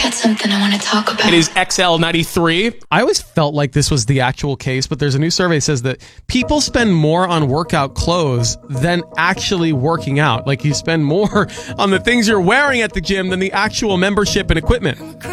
got something I want to talk about. It is XL93. I always felt like this was the actual case, but there's a new survey that says that people spend more on workout clothes than actually working out. Like you spend more on the things you're wearing at the gym than the actual membership and equipment.